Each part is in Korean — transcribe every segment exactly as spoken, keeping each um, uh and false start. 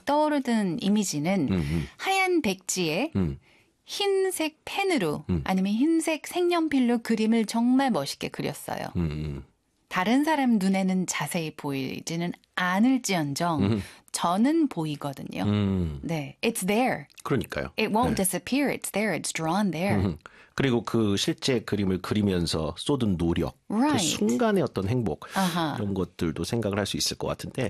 떠오르는 이미지는 음흠. 하얀 백지에 음. 흰색 펜으로 음. 아니면 흰색 색연필로 그림을 정말 멋있게 그렸어요. 음. 다른 사람 눈에는 자세히 보이지는 않을지언정 음. 저는 보이거든요. 음. 네, it's there. 그러니까요. It won't 네. disappear. It's there. It's drawn there. 음. 그리고 그 실제 그림을 그리면서 쏟은 노력, Right. 그 순간의 어떤 행복 아하. 이런 것들도 생각을 할 수 있을 것 같은데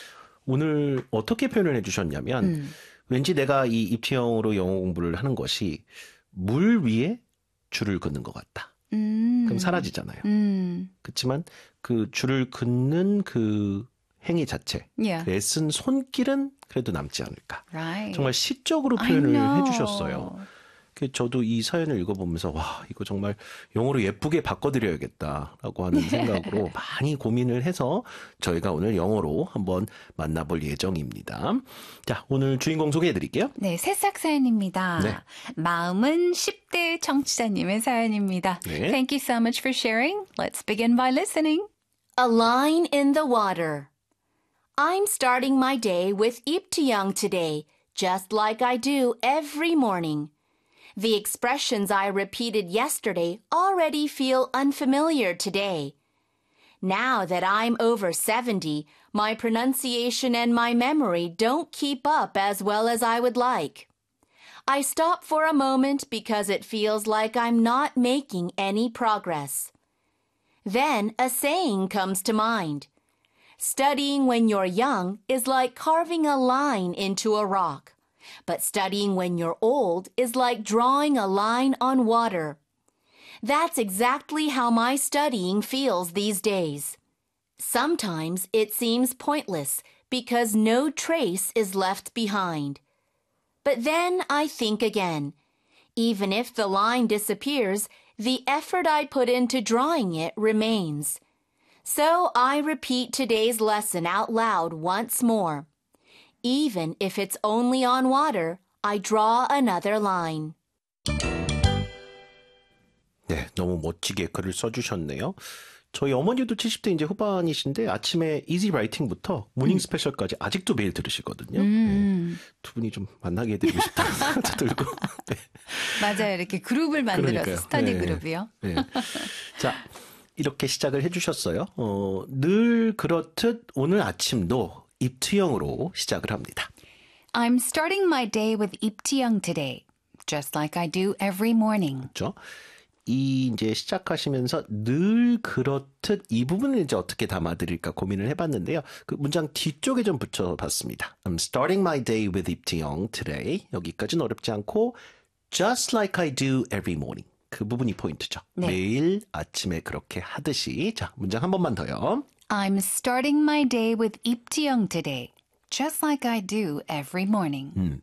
오늘 어떻게 표현을 해주셨냐면 음. 왠지 내가 이 입티형으로 영어 공부를 하는 것이 물 위에 줄을 긋는 것 같다. 음. 그럼 사라지잖아요. 음. 그렇지만 그 줄을 긋는 그 행위 자체, Yeah. 그 애쓴 손길은 그래도 남지 않을까. Right. 정말 시적으로 I 표현을 know. 해주셨어요. 그 저도 이 사연을 읽어보면서 와 이거 정말 영어로 예쁘게 바꿔드려야겠다라고 하는 생각으로 많이 고민을 해서 저희가 오늘 영어로 한번 만나볼 예정입니다. 자, 오늘 주인공 소개해드릴게요. 네, 새싹 사연입니다. 네. 마음은 십 대 청취자님의 사연입니다. 네. Thank you so much for sharing. Let's begin by listening. A line in the water. I'm starting my day with Iptiyang today, just like I do every morning. The expressions I repeated yesterday already feel unfamiliar today. Now that I'm over seventy, my pronunciation and my memory don't keep up as well as I would like. I stop for a moment because it feels like I'm not making any progress. Then a saying comes to mind. Studying when you're young is like carving a line into a rock. But studying when you're old is like drawing a line on water. That's exactly how my studying feels these days. Sometimes it seems pointless because no trace is left behind. But then I think again. Even if the line disappears, the effort I put into drawing it remains. So I repeat today's lesson out loud once more. Even if it's only on water, I draw another line. 네, 너무 멋지게 글을 써주셨네요. 저희 어머니도 칠십 대 이제 후반이신데 아침에 이지 라이팅부터 모닝 스페셜까지 아직도 매일 들으시거든요. 음. 네, 두 분이 좀 만나게 해드리고 싶다는 생각도 들고. 네. 맞아요. 이렇게 그룹을 만들어서 그러니까요. 스터디 네. 그룹이요. 네. 자, 이렇게 시작을 해주셨어요. 어, 늘 그렇듯 오늘 아침도 입투형으로 시작을 합니다. I'm starting my day with 입티형 today, just like I do every morning. 그렇죠? 이 이제 시작하시면서 늘 그렇듯 이 부분을 이제 어떻게 담아드릴까 고민을 해봤는데요. 그 문장 뒤쪽에 좀 붙여봤습니다. I'm starting my day with 입티형 today. 여기까지는 어렵지 않고 just like I do every morning. 그 부분이 포인트죠. 네. 매일 아침에 그렇게 하듯이. 자, 문장 한 번만 더요. I'm starting my day with 입티형 today, just like I do every morning. 음.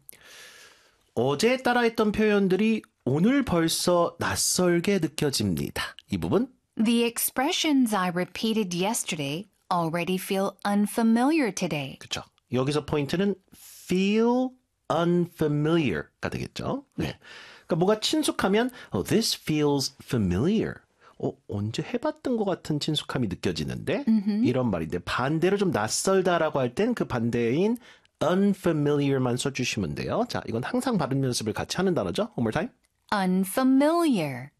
어제 따라했던 표현들이 오늘 벌써 낯설게 느껴집니다. 이 부분. The expressions I repeated yesterday already feel unfamiliar today. 그렇죠. 여기서 포인트는 feel unfamiliar가 되겠죠. 네. 그러니까 뭐가 친숙하면 oh, this feels familiar. 어, 언제 해봤던 것 같은 친숙함이 느껴지는데 mm-hmm. 이런 말인데 반대로 좀 낯설다라고 할 땐 그 반대인 unfamiliar만 써주시면 돼요. 자, 이건 항상 발음 연습을 같이 하는 단어죠. One more time. Unfamiliar.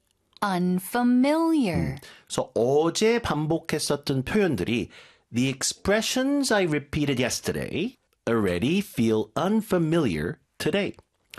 Unfamiliar. 음, 그래서 어제 반복했었던 표현들이 The expressions I repeated yesterday already feel unfamiliar today.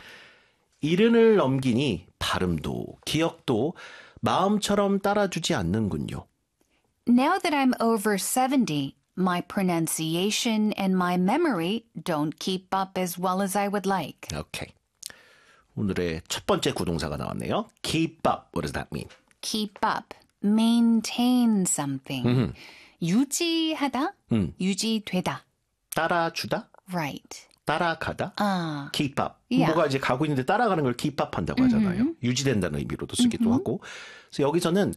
이른을 넘기니 발음도 기억도 마음처럼 따라주지 않는군요. Now that I'm over seventy, my pronunciation and my memory don't keep up as well as I would like. 오케이. 오늘의 첫 번째 구동사가 나왔네요. Keep up. What does that mean? Keep up. Maintain something. 음흠. 유지하다. 음. 유지되다. 따라주다. Right. 따라가다. 아. keep up. Yeah. 뭐가 이제 가고 있는데 따라가는 걸 keep up 한다고 하잖아요. Mm-hmm. 유지된다는 의미로도 쓰기도 Mm-hmm. 하고. 그래서 여기서는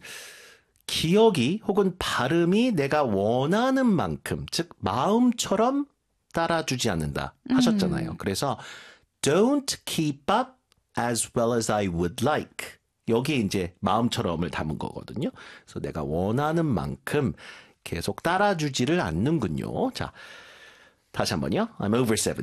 기억이 혹은 발음이 내가 원하는 만큼, 즉 마음처럼 따라주지 않는다 하셨잖아요. 음. 그래서 don't keep up as well as I would like. 여기에 이제 마음처럼을 담은 거거든요. 그래서 내가 원하는 만큼 계속 따라주지를 않는군요. 자, 다시 한번요. I'm over seventy.